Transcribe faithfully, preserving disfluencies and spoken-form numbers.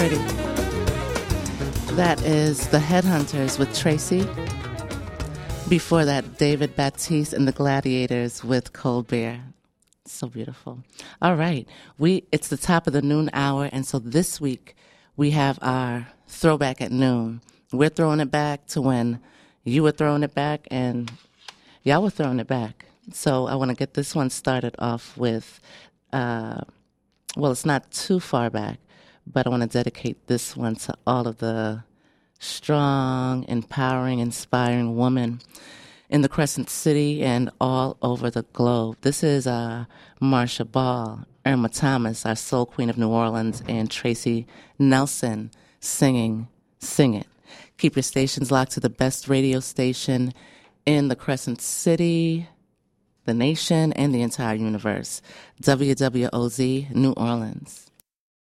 That is The Headhunters with Tracy. Before that, David Batiste and the Gladiators with Cold Beer. So beautiful. All right. We it's the top of the noon hour, and so this week we have our throwback at noon. We're throwing it back to when you were throwing it back and y'all were throwing it back. So I want to get this one started off with, uh, well, it's not too far back, but I want to dedicate this one to all of the strong, empowering, inspiring women in the Crescent City and all over the globe. This is uh, Marcia Ball, Irma Thomas, our soul queen of New Orleans, and Tracy Nelson singing Sing It. Keep your stations locked to the best radio station in the Crescent City, the nation, and the entire universe. W W O Z, New Orleans.